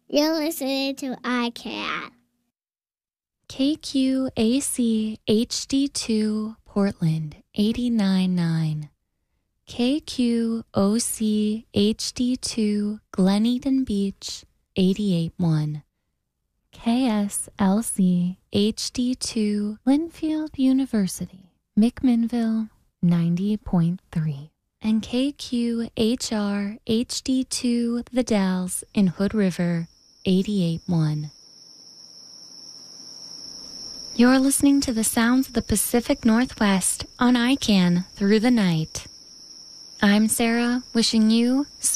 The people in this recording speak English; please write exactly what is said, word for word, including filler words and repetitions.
You're listening to iCat. K Q A C H D two Portland eighty-nine point nine. K Q O C H D two Glen Eden Beach eighty-eight point one. K S L C H D two Linfield University McMinnville ninety point three. And K Q H R H D two The Dalles in Hood River eighty-eight point one. You're listening to the sounds of the Pacific Northwest on I C A N through the night. I'm Sarah, wishing you sweet